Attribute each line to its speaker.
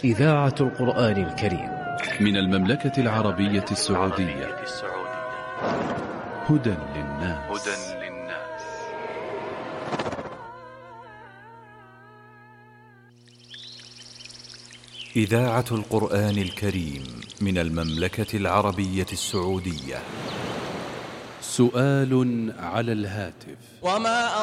Speaker 1: إذاعة القرآن الكريم
Speaker 2: من المملكة العربية السعودية. هدى للناس.
Speaker 3: إذاعة القرآن الكريم من المملكة العربية السعودية.
Speaker 2: سؤال على الهاتف.